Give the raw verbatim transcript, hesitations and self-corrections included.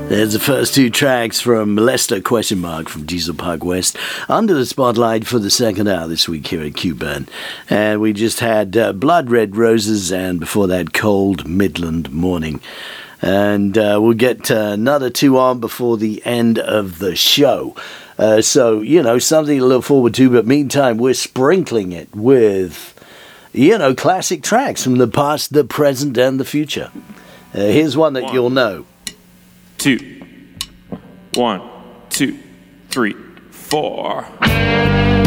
There's the first two tracks from Molester Question Mark from Diesel Park West under the spotlight for the second hour this week here at Q-Burn. And we just had uh, Blood Red Roses and before that Cold Midland Morning. And uh, we'll get uh, another two on before the end of the show. Uh, so, you know, something to look forward to. But meantime, we're sprinkling it with, you know, classic tracks from the past, the present, and the future. Uh, here's one that one, you'll know. Two. One, two, three, four.